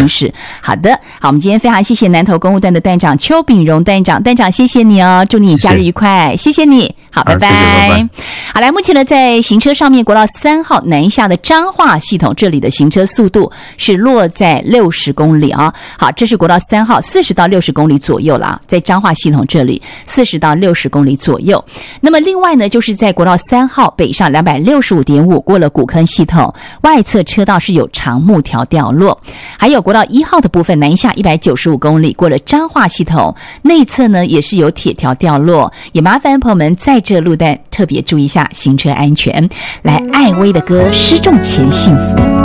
定是。好的，好，我们今天非常谢谢南投公路段的段长邱炳荣段长，段长谢谢你哦，祝你假日愉快，谢谢你，好，拜拜。 谢谢，拜拜。 好，来，目前呢，在行车上面，国道3号南下的彰化系统，这里的行车速度是落在60公里啊。好，这是国道3号40到60公里左右啦，在彰化系统这里40到60公里左右。那么另外呢，就是在国道3号北上265.5过了古坑系统，外侧车道是有长木条掉落。还有国道1号的部分南下195公里过了彰化系统，内侧呢也是有铁条掉落，也麻烦朋友们在这路段特别注意一下行车安全。来，艾薇的歌《失重前幸福》。